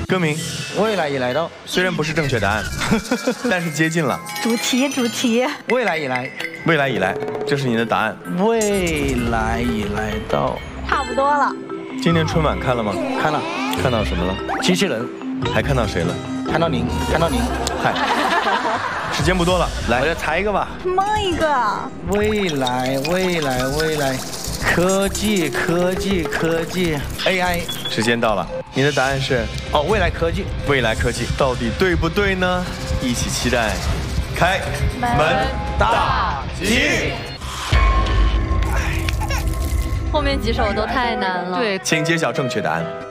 歌名未来已来到， 虽然不是正确答案，但是接近了。 主题， 未来已来， 未来以来，这是你的答案。 未来已来到。 差不多了。 今年春晚看了吗？ 看了， 看到什么了？ 机器人， 还看到谁了？ 看到您， 嗨，时间不多了，来， 我要猜一个吧。 蒙一个。 未来，科技 ，AI。 时间到了，你的答案是哦，未来科技。 未来科技，到底对不对呢？一起期待开门大吉。 后面几首都太难了。 对， 请揭晓正确答案。